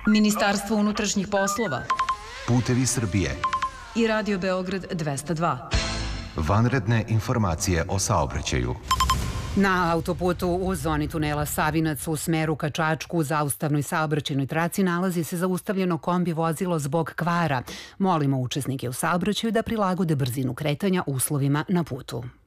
Ministarstvo unutrašnjih poslova Putevi Srbije i Radio Beograd 202. Vanredne informacije o saobraćaju. Na autoputu u zoni tunela Savinac u smeru ka Čačku u zaustavnoj saobraćajnoj traci nalazi se zaustavljeno kombi vozilo zbog kvara. Molimo učesnike u saobraćaju da prilagode brzinu kretanja uslovima na putu.